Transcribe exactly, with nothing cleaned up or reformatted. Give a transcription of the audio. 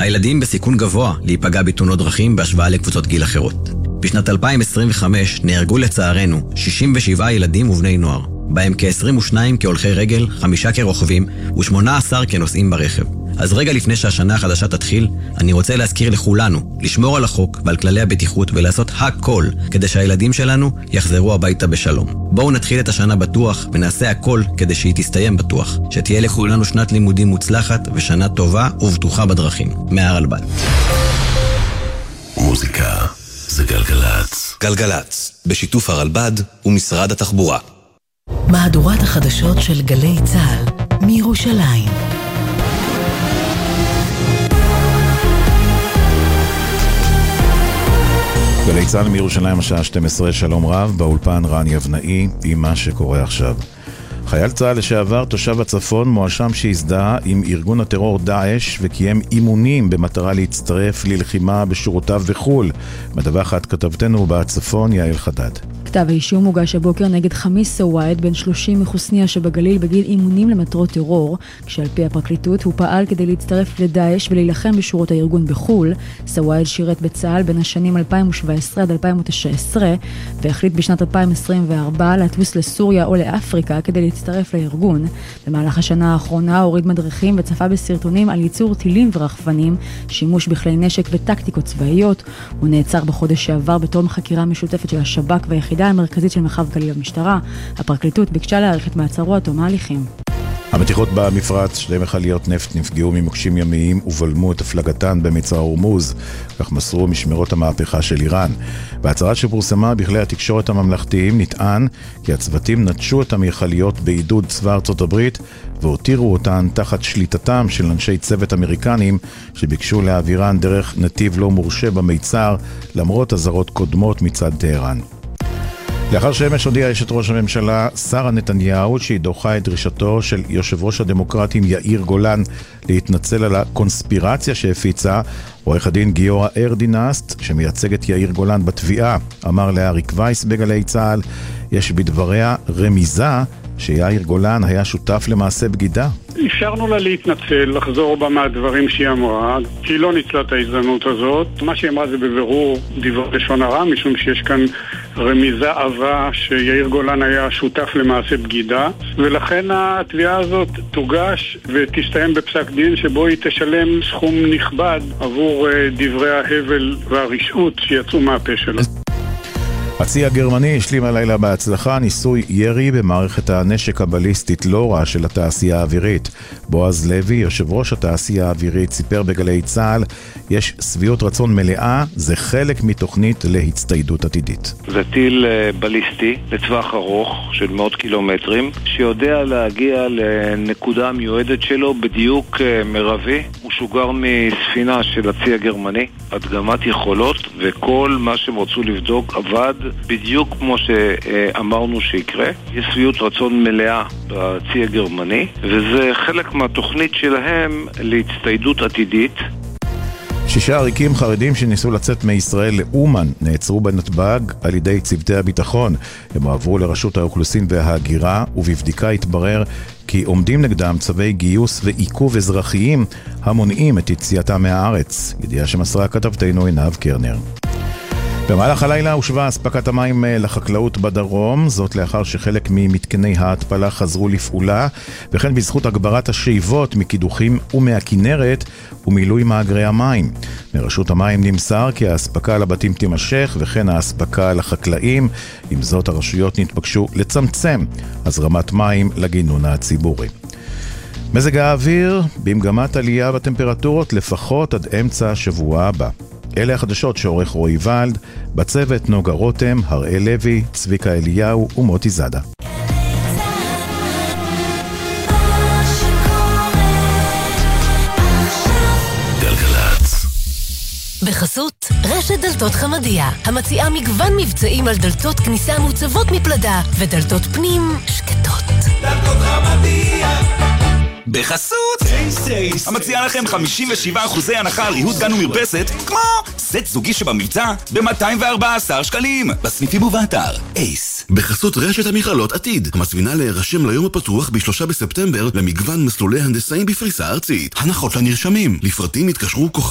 הילדים בסיכון גבוה להיפגע בתאונות דרכים בהשוואה לקבוצות גיל אחרות. בשנת אלפיים עשרים וחמש נהרגו לצערנו שישים ושבעה ילדים ובני נוער, בהם כ-עשרים ושניים כהולכי רגל, חמישה כרוכבים ו-שמונה עשר כנוסעים ברכב. אז רגע לפני שהשנה החדשה תתחיל, אני רוצה להזכיר לכולנו לשמור על החוק ועל כללי הבטיחות ולעשות הכל כדי שהילדים שלנו יחזרו הביתה בשלום. בואו נתחיל את השנה בטוח ונעשה הכל כדי שהיא תסתיים בטוח. שתהיה לכולנו שנת לימודים מוצלחת ושנה טובה ובטוחה בדרכים. מהרלב"ד. מוזיקה זה גלגלץ. גלגלץ, בשיתוף הרלב"ד ומשרד התחבורה. מהדורת החדשות של גלי צה"ל מירושלים. גלי צה"ל מירושלים השעה שתים עשרה, שלום רב, באולפן רן יבנאי עם מה שקורה עכשיו. חייל צה"ל לשעבר תושב הצפון מואשם שהזדהה עם ארגון הטרור דאעש וקיים אימונים במטרה להצטרף ללחימה בשורותיו בחול. מדווחת כתבתנו בצפון יעל חדד. כתב האישום הוגש הבוקר נגד חמיס סוואעד בן שלושים מחוסניה שבגליל בגיל אימונים למטרות טרור, כשעל פי הפרקליטות הוא פעל כדי להצטרף לדאעש ולהילחם בשורות הארגון בחול. סוואעד שירת בצה"ל בין השנים אלפיים שבע עשרה עד אלפיים תשע עשרה והחליט בשנת אלפיים עשרים וארבע לטוס לסוריה או לאפריקה כדי להצטרף לארגון. במהלך השנה האחרונה הוריד מדריכים וצפה בסרטונים על ייצור טילים ורחפנים, שימוש בכלי נשק וטקטיקות צבאיות. הוא נעצר בחודש שעבר בתום חקירה משותפת של השב"כ והיחידה המרכזית של מרחב גליל במשטרה. הפרקליטות ביקשה להאריך את מעצרו עד תום ההליכים. המתיחות במפרץ, שתי מכליות נפט נפגעו ממוקשים ימיים ובלמו את הפלגתן במצר הורמוז, כך מסרו משמרות המהפכה של איראן. בהצהרה שפורסמה בכלי התקשורת הממלכתיים נטען כי הצוותים נטשו את המכליות בעידוד צבא ארצות הברית והותירו אותן תחת שליטתם של אנשי צוות אמריקנים שביקשו להעבירן דרך נתיב לא מורשה במיצר למרות אזהרות קודמות מצד טהרן. לאחר שאמש הודיעה אשת ראש הממשלה שרה נתניהו שהיא דוחה את דרישתו של יושב ראש הדמוקרטים יאיר גולן להתנצל על הקונספירציה שהפיצה, עורך הדין גיורא ארדינאסט שמייצג את יאיר גולן בתביעה אמר לאריק וייס בגלי צה"ל יש בדבריה רמיזה שיאיר גולן היה שותף למעשה בגידה. אפשרנו לה להתנצל, לחזור בה מהדברים שהיא אמרה, כי היא לא ניצלה את ההזדמנות הזאת. מה שהיא אמרה זה בבירור דברי לשון הרע, משום שיש כאן רמיזה עבה שיאיר גולן היה שותף למעשה בגידה, ולכן התביעה הזאת תוגש ותסתיים בפסק דין שבו היא תשלם סכום נכבד עבור דברי ההבל והרשעות שיצאו מהפה שלה. הצי הגרמני השלים הלילה בהצלחה ניסוי ירי במערכת הנשק הבליסטית לורה של התעשייה האווירית. בועז לוי, יושב ראש התעשייה האווירית, סיפר בגלי צה"ל, יש סביעות רצון מלאה, זה חלק מתוכנית להצטיידות עתידית. זה טיל בליסטי לטווח ארוך של מאות קילומטרים, שיודע להגיע לנקודה המיועדת שלו בדיוק מרבי. הוא שוגר מספינה של הצי הגרמני, הדגמת יכולות, וכל מה שהם רצו לבדוק עבד בדיוק כמו שאמרנו שיקרה. יש שביעות רצון מלאה בצי הגרמני, וזה חלק מהתוכנית שלהם להצטיידות עתידית. שישה עריקים חרדים שניסו לצאת מישראל לאומן נעצרו בנתב"ג על ידי צוותי הביטחון. הם עברו לרשות האוכלוסין וההגירה, ובבדיקה התברר כי עומדים נגדם צווי גיוס ועיכוב אזרחיים המונעים את יציאתם מהארץ. ידיעה שמסרה כתבתנו עינב קרנר. במהלך הלילה הושבה אספקת המים לחקלאות בדרום, זאת לאחר שחלק ממתקני ההתפלה חזרו לפעולה, וכן בזכות הגברת השאיבות מקידוחים ומהכינרת ומילוי מאגרי המים. מרשות המים נמסר כי האספקה לבתים תימשך וכן האספקה לחקלאים, עם זאת הרשויות נתבקשו לצמצם הזרמת מים לגינון הציבורי. מזג האוויר במגמת עלייה בטמפרטורות לפחות עד אמצע השבוע הבא. אלה החדשות שעורך רועי ולד, בצוות נוגה רותם, הראל לוי, צביקה אליהו ומוטי זאדה. גלגלץ. בחסות רשת דלתות חמדיה, המציעה מגוון מבצעים על דלתות כניסה מוצבות מפלדה ודלתות פנים שקטות. דלתות חמדיה. בחסות סייס, המציע לכם חמישים ושבעה אחוזי הנחה על ריהוט גן ומרפסת, כמו סט זוגי שבמבצע ב-מאתיים וארבעה עשר שקלים, בסניפים ובאתר אייס. בחסות רשת המכללות עתיד, המזמינה להירשם ליום הפתוח בשלושה בספטמבר למגוון מסלולי הנדסאים בפריסה ארצית. הנחות לנרשמים, לפרטים התקשרו כוכב